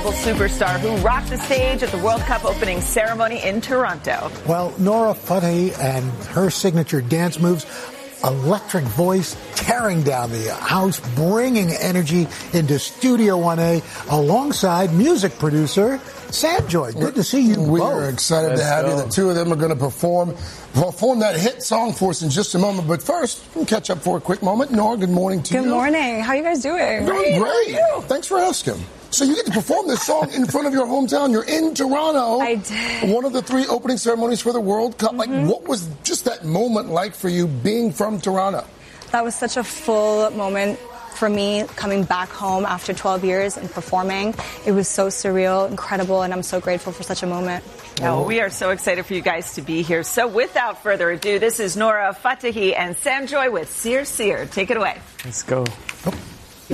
Superstar who rocked the stage at the World Cup opening ceremony in Toronto. Well, Nora Fateh and her signature dance moves, electric voice tearing down the house, bringing energy into Studio 1A alongside music producer Sanjoy. Good to see you both. We are excited to have you. The two of them are going to perform that hit song for us in just a moment. But first, we'll catch up for a quick moment. Nora, good morning to you. Good morning. How are you guys doing? Doing great. Thanks for asking. So you get to perform this song in front of your hometown. You're in Toronto. I did. One of the 3 opening ceremonies for the World Cup. Like, what was just that moment like for you being from Toronto? That was such a full moment for me coming back home after 12 years and performing. It was so surreal, incredible, and I'm so grateful for such a moment. Oh, we are so excited for you guys to be here. So without further ado, this is Nora Fateh and Sanjoy with Seer Seer. Take it away. Let's go.